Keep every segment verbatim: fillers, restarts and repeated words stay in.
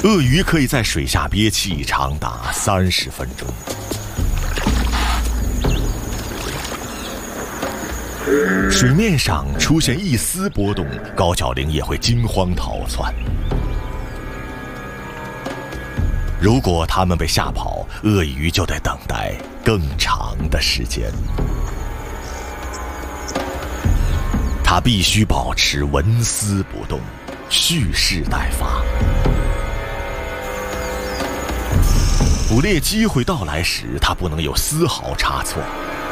鳄鱼可以在水下憋气长达三十分钟。水面上出现一丝波动，高脚羚也会惊慌逃窜。如果它们被吓跑，鳄鱼就得等待更长的时间。它必须保持纹丝不动，蓄势待发。捕猎机会到来时，它不能有丝毫差错。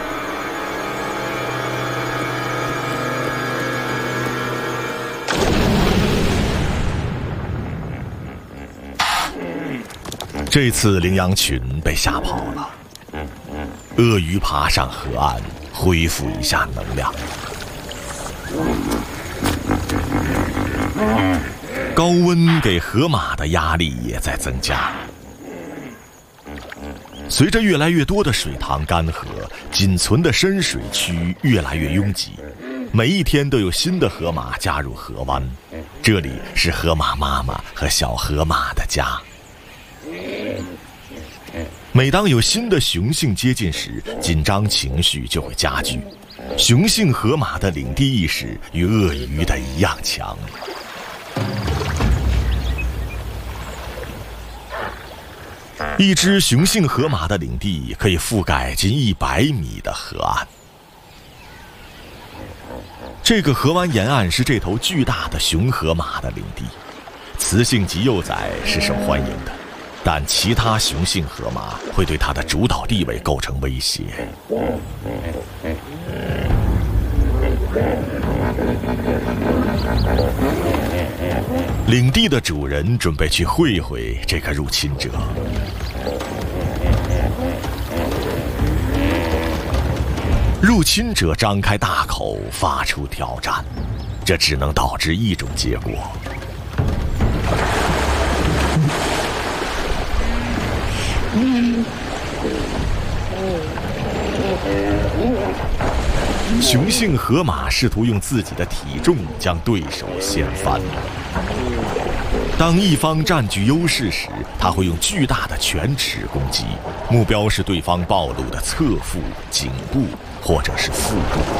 这次羚羊群被吓跑了，鳄鱼爬上河岸，恢复一下能量。高温给河马的压力也在增加。随着越来越多的水塘干涸，仅存的深水区越来越拥挤。每一天都有新的河马加入河湾，这里是河马妈妈和小河马的家。每当有新的雄性接近时，紧张情绪就会加剧。雄性河马的领地意识与鳄鱼的一样强。一只雄性河马的领地可以覆盖近一百米的河岸。这个河湾沿岸是这头巨大的雄河马的领地，雌性及幼崽是受欢迎的。但其他雄性河马会对它的主导地位构成威胁。领地的主人准备去会会这个入侵者。入侵者张开大口，发出挑战，这只能导致一种结果。雄性河马试图用自己的体重将对手掀翻。当一方占据优势时，它会用巨大的犬齿攻击，目标是对方暴露的侧腹、颈部或者是腹部。